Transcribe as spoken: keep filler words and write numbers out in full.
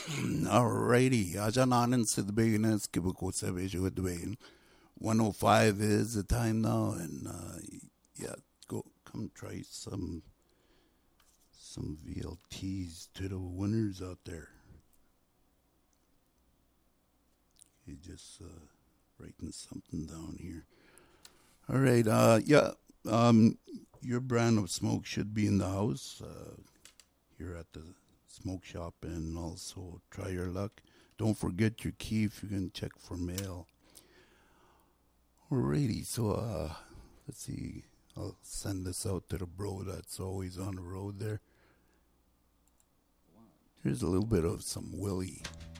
Alrighty, aja natin sa tabi na skibo ko sa bejo at tabi. one oh five is the time now, and uh, yeah, go come try some some V L Ts to the winners out there. You just uh, writing something down here. All right, uh, yeah, um, your brand of smoke should be in the house uh, here at the smoke shop, and also try your luck. Don't forget your key if you can check for mail. Alrighty, so uh, let's see. I'll send this out to the bro that's always on the road there. Here's a little bit of some Willie.